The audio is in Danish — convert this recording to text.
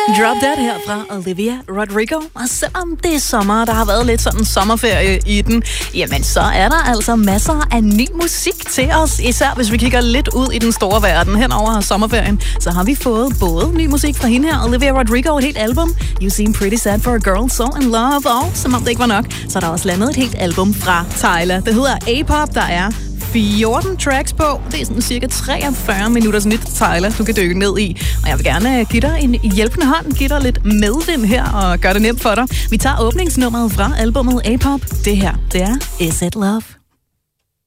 Drop That her fra Olivia Rodrigo. Og selvom det er sommer, der har været lidt sådan sommerferie i den, jamen så er der altså masser af ny musik til os. Især hvis vi kigger lidt ud i den store verden hen over sommerferien, så har vi fået både ny musik fra hende her, Olivia Rodrigo, et helt album, You Seem Pretty Sad for a Girl So In Love, og som om det ikke var nok, så er der også landet et helt album fra Tyla. Det hedder A-Pop, der er 14 tracks på. Det er sådan cirka 43 minutters nyt Tyla, du kan dykke ned i. Og jeg vil gerne give dig en hjælpende hånd, give dig lidt medvind her og gøre det nemt for dig. Vi tager åbningsnummeret fra albumet A-Pop. Det her, det er Is It Love?